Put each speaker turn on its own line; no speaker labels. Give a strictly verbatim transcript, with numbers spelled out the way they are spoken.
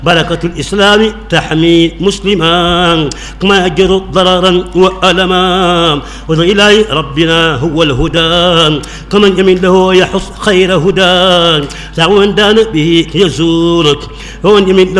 بركة الإسلام تحمي مسلما كما يجر ضررا وألما، وإلهي ربنا هو الهدى كمن يمن له يحص خير هدى، تعوان دان به يزورك ومن يمن له